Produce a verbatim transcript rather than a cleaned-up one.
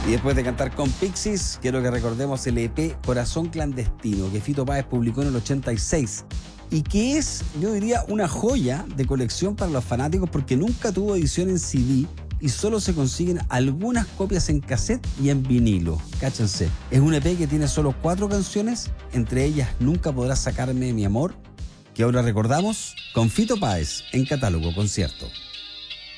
Y después de cantar con Pixies, quiero que recordemos el E P Corazón Clandestino, que Fito Páez publicó en el ochenta y seis. Y que es, yo diría, una joya de colección para los fanáticos porque nunca tuvo edición en C D y solo se consiguen algunas copias en cassette y en vinilo. Cáchense. Es un E P que tiene solo cuatro canciones, entre ellas Nunca podrás sacarme de mi amor, que ahora recordamos con Fito Páez en Catálogo Concierto.